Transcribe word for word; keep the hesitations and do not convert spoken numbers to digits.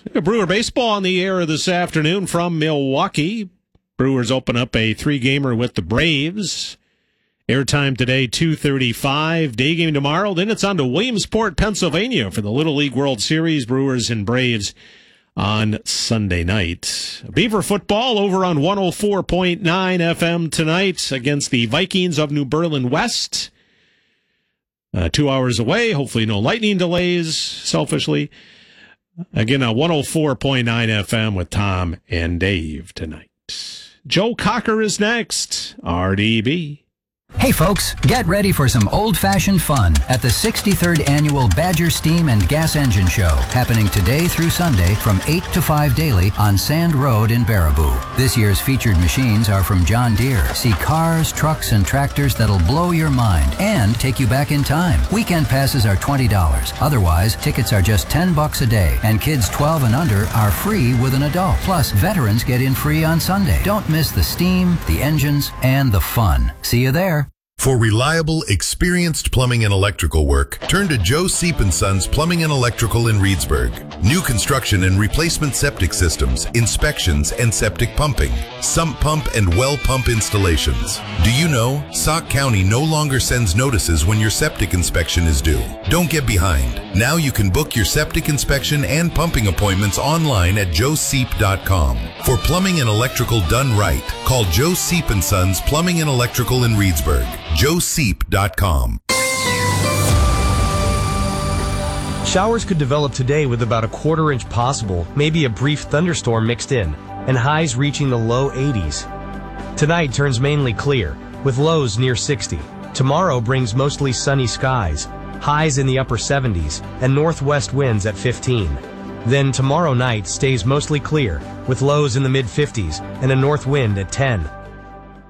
Brewer baseball on the air this afternoon from Milwaukee. Brewers open up a three-gamer with the Braves. Airtime today, two thirty-five. Day game tomorrow. Then it's on to Williamsport, Pennsylvania for the Little League World Series. Brewers and Braves on Sunday night. Beaver football over on one oh four point nine F M tonight against the Vikings of New Berlin West. Uh, two hours away. Hopefully no lightning delays, selfishly. Again, on one oh four point nine F M with Tom and Dave tonight. Joe Cocker is next. R D B. Hey folks, get ready for some old-fashioned fun at the sixty-third Annual Badger Steam and Gas Engine Show, happening today through Sunday from eight to five daily on Sand Road in Baraboo. This year's featured machines are from John Deere. See cars, trucks, and tractors that'll blow your mind and take you back in time. Weekend passes are twenty dollars. Otherwise, tickets are just ten bucks a day, and kids twelve and under are free with an adult. Plus, veterans get in free on Sunday. Don't miss the steam, the engines, and the fun. See you there. For reliable, experienced plumbing and electrical work, turn to Joe Seep and Sons Plumbing and Electrical in Reedsburg. New construction and replacement septic systems, inspections, and septic pumping, sump pump and well pump installations. Do you know Sauk County no longer sends notices when your septic inspection is due? Don't get behind. Now you can book your septic inspection and pumping appointments online at joe seep dot com. For plumbing and electrical done right, call Joe Seep and Sons Plumbing and Electrical in Reedsburg. joe seep dot com. Showers could develop today with about a quarter inch possible, maybe a brief thunderstorm mixed in, and highs reaching the low eighties. Tonight turns mainly clear, with lows near sixty. Tomorrow brings mostly sunny skies, highs in the upper seventies, and northwest winds at fifteen. Then tomorrow night stays mostly clear, with lows in the mid fifties and a north wind at ten.